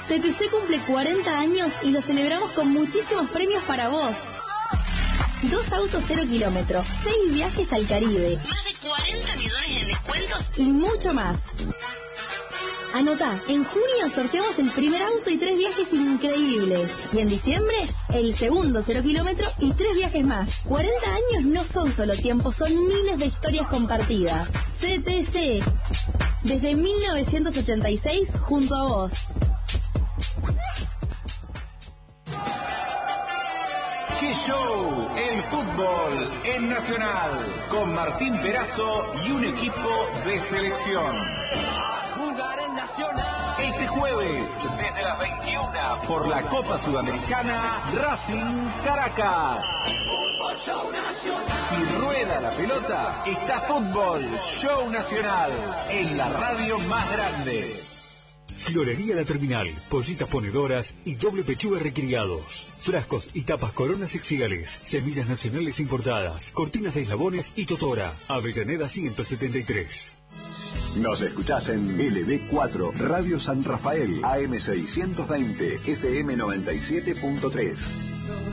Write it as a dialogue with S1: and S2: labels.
S1: CTC cumple 40 años y lo celebramos con muchísimos premios para vos. 2 autos 0 kilómetros, 6 viajes al Caribe, más de 40 millones de descuentos y mucho más. Anotá, en junio sorteamos el primer auto y 3 viajes increíbles. Y en diciembre, el segundo 0 kilómetro y 3 viajes más. 40 años no son solo tiempo, son miles de historias compartidas. CTC, desde 1986 junto a vos.
S2: ¡Qué show! El fútbol en Nacional, con Martín Perazo y un equipo de selección. Jugar en Nacional. Este jueves, desde las 21, por la Copa Sudamericana, Racing Caracas. Fútbol Show Nacional. Si rueda la pelota, está Fútbol Show Nacional, en la radio más grande.
S3: Florería La Terminal, pollitas ponedoras y doble pechuga recriados. Frascos y tapas Coronas Exigales, semillas nacionales importadas, cortinas de eslabones y totora. Avellaneda 173.
S4: Nos escuchás en LB4, Radio San Rafael, AM 620, FM 97.3.